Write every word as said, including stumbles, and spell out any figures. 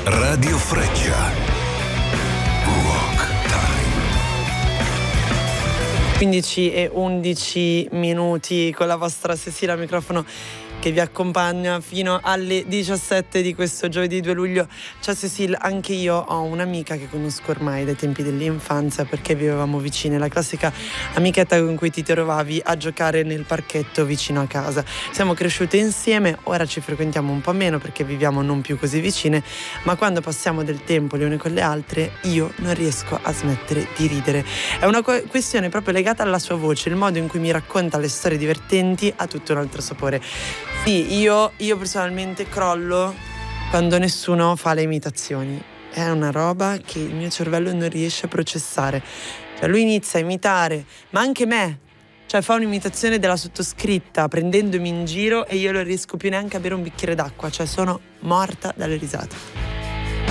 Radio Freccia. Rock Time. quindici e undici minuti con la vostra Cecilia al microfono che vi accompagna fino alle diciassette di questo giovedì due luglio. Ciao Cecil, anche io ho un'amica che conosco ormai dai tempi dell'infanzia perché vivevamo vicine, la classica amichetta con cui ti trovavi a giocare nel parchetto vicino a casa. Siamo cresciute insieme, ora ci frequentiamo un po' meno perché viviamo non più così vicine, ma quando passiamo del tempo le une con le altre io non riesco a smettere di ridere. È una questione proprio legata alla sua voce, il modo in cui mi racconta le storie divertenti ha tutto un altro sapore. Sì, io, io personalmente crollo quando nessuno fa le imitazioni. È una roba che il mio cervello non riesce a processare. Cioè lui inizia a imitare, ma anche me. Cioè fa un'imitazione della sottoscritta prendendomi in giro e io non riesco più neanche a bere un bicchiere d'acqua. Cioè sono morta dalle risate.